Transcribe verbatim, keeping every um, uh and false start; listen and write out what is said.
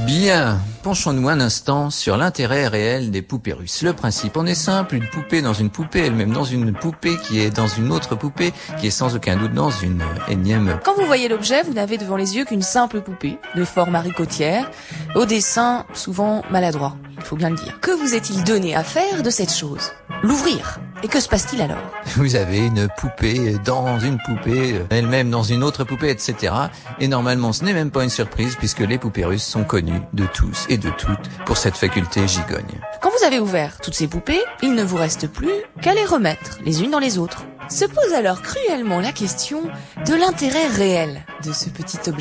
Bien, penchons-nous un instant sur l'intérêt réel des poupées russes. Le principe en est simple, une poupée dans une poupée, elle-même dans une poupée qui est dans une autre poupée, qui est sans aucun doute dans une énième... Quand vous voyez l'objet, vous n'avez devant les yeux qu'une simple poupée, de forme haricotière, au dessin souvent maladroit, il faut bien le dire. Que vous est-il donné à faire de cette chose? L'ouvrir. Et que se passe-t-il alors? Vous avez une poupée dans une poupée, elle-même dans une autre poupée, et cetera. Et normalement, ce n'est même pas une surprise puisque les poupées russes sont connues de tous et de toutes pour cette faculté gigogne. Quand vous avez ouvert toutes ces poupées, il ne vous reste plus qu'à les remettre les unes dans les autres. Se pose alors cruellement la question de l'intérêt réel de ce petit objet.